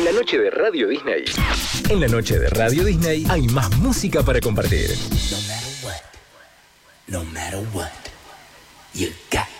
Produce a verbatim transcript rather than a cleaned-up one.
la noche de Radio Disney. En la noche de Radio Disney hay más música para compartir. No matter what, no matter what, you got